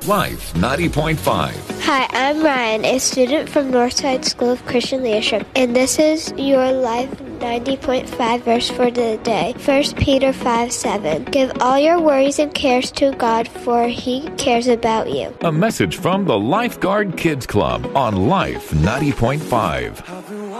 Life 90.5. Hi, I'm Ryan, a student from Northside School of Christian Leadership, and this is your Life 90.5 verse for the day. 1 Peter 5:7. Give all your worries and cares to God, for He cares about you. A message from the Lifeguard Kids Club on Life 90.5.